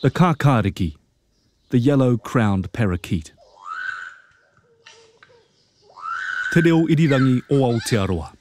The kākāriki, the yellow-crowned parakeet. Te reo irirangi o Aotearoa.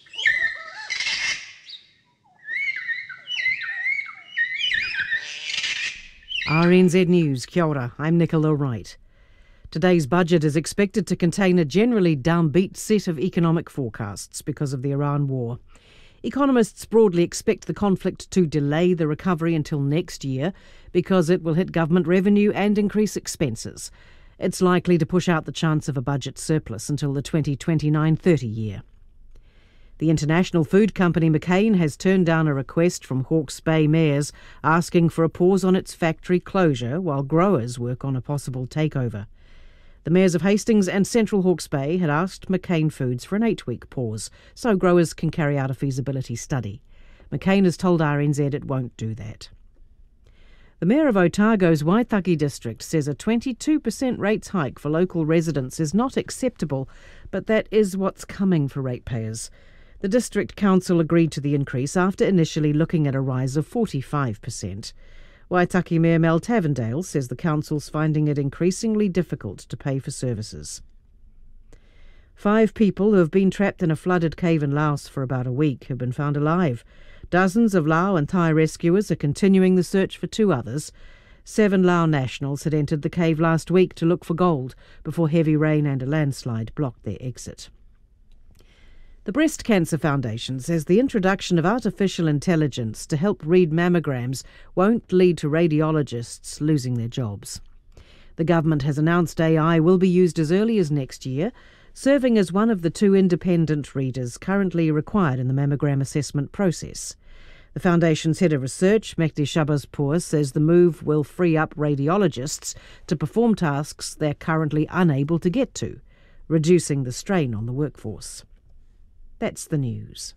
RNZ News, kia ora, I'm Nicola Wright. Today's budget is expected to contain a generally downbeat set of economic forecasts because of the Iran war. Economists broadly expect the conflict to delay the recovery until next year because it will hit government revenue and increase expenses. It's likely to push out the chance of a budget surplus until the 2029-30 year. The international food company McCain has turned down a request from Hawke's Bay mayors asking for a pause on its factory closure while growers work on a possible takeover. The mayors of Hastings and Central Hawke's Bay had asked McCain Foods for an 8-week pause so growers can carry out a feasibility study. McCain has told RNZ it won't do that. The Mayor of Otago's Waitaki district says a 22% rates hike for local residents is not acceptable, but that is what's coming for ratepayers. The District Council agreed to the increase after initially looking at a rise of 45%. Waitaki Mayor Mel Tavendale says the council's finding it increasingly difficult to pay for services. 5 people who have been trapped in a flooded cave in Laos for about a week have been found alive. Dozens of Lao and Thai rescuers are continuing the search for 2 others. 7 Lao nationals had entered the cave last week to look for gold before heavy rain and a landslide blocked their exit. The Breast Cancer Foundation says the introduction of artificial intelligence to help read mammograms won't lead to radiologists losing their jobs. The government has announced AI will be used as early as next year, serving as one of the 2 independent readers currently required in the mammogram assessment process. The Foundation's head of research, Mehdi Shabazpour, says the move will free up radiologists to perform tasks they're currently unable to get to, reducing the strain on the workforce. That's the news.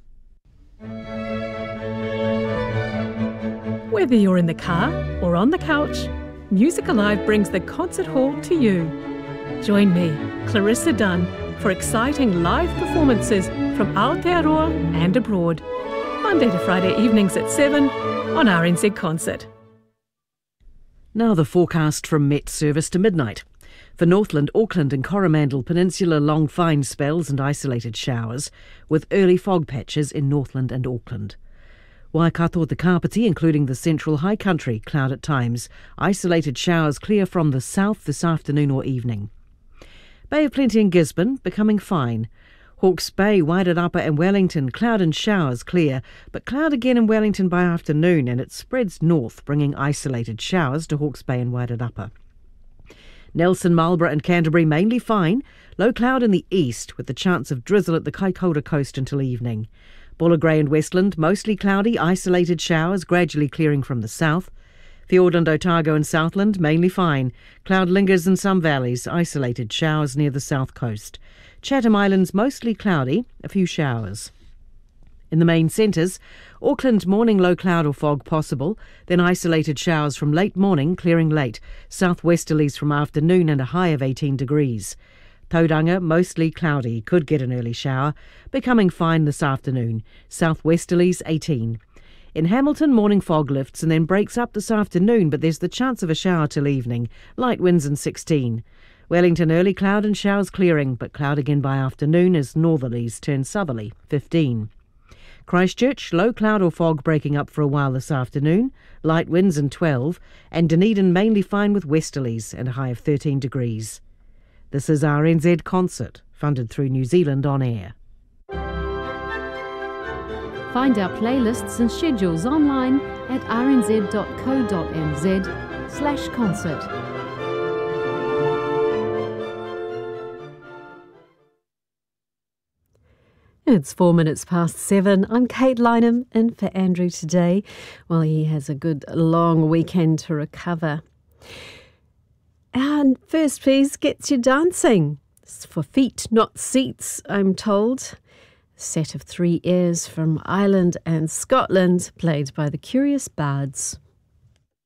Whether you're in the car or on the couch, Music Alive brings the concert hall to you. Join me, Clarissa Dunn, for exciting live performances from Aotearoa and abroad. Monday to Friday evenings at 7 on RNZ Concert. Now the forecast from Met Service to midnight. For Northland, Auckland and Coromandel Peninsula, long fine spells and isolated showers, with early fog patches in Northland and Auckland. Waikato te Kapiti, including the central high country, cloud at times. Isolated showers clear from the south this afternoon or evening. Bay of Plenty in Gisborne, becoming fine. Hawke's Bay, Wairarapa and Wellington, cloud and showers clear, but cloud again in Wellington by afternoon, and it spreads north, bringing isolated showers to Hawke's Bay and Wairarapa. Nelson, Marlborough and Canterbury mainly fine, low cloud in the east with the chance of drizzle at the Kaikoura coast until evening. Bulla and Westland mostly cloudy, isolated showers gradually clearing from the south. Fiordland, Otago and Southland mainly fine, cloud lingers in some valleys, isolated showers near the south coast. Chatham Islands mostly cloudy, a few showers. In the main centres, Auckland morning low cloud or fog possible, then isolated showers from late morning, clearing late, southwesterlies from afternoon and a high of 18 degrees. Tauranga mostly cloudy, could get an early shower, becoming fine this afternoon, southwesterlies 18. In Hamilton, morning fog lifts and then breaks up this afternoon, but there's the chance of a shower till evening, light winds and 16. Wellington early cloud and showers clearing, but cloud again by afternoon as northerlies turn southerly, 15. Christchurch, low cloud or fog breaking up for a while this afternoon, light winds and 12, and Dunedin mainly fine with westerlies and a high of 13 degrees. This is RNZ Concert, funded through New Zealand On Air. Find our playlists and schedules online at rnz.co.nz/concert. It's 4 minutes past 7. I'm Kate Lynham in for Andrew today. Well, he has a good long weekend to recover. And first piece gets you dancing. It's for feet, not seats, I'm told. A set of 3 airs from Ireland and Scotland, played by the Curious Bards.